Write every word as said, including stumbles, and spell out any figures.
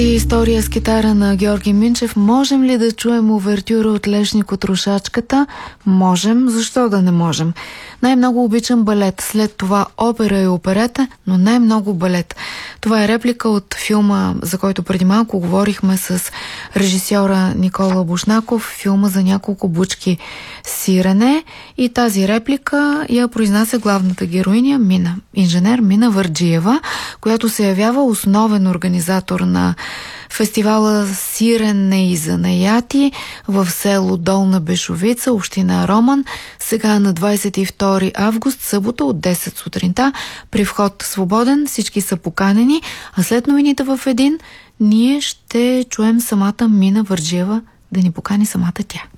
История с китара на Георги Минчев. Можем ли да чуем увертюра от Лешник от Рушачката? Можем. Защо да не можем? Най-много обичам балет, след това опера и оперета, но най-много балет. Това е реплика от филма, за който преди малко говорихме с режисьора Никола Бушнаков, филма за няколко бучки сирене, и тази реплика я произнася главната героиня Мина, инженер Мина Върджиева, която се явява основен организатор на фестивала Сирене и занаяти в село Долна Бешовица, община Роман, сега на двадесет и втори август, събота от десет сутринта, при вход свободен, всички са поканени, а след новините в един ние ще чуем самата Мина Върджиева да ни покани самата тя.